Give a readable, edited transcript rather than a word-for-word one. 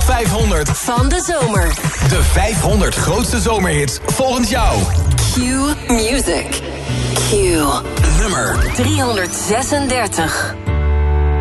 500 van de zomer. De 500 grootste zomerhits volgens jou. Q Music. Q. Nummer 336.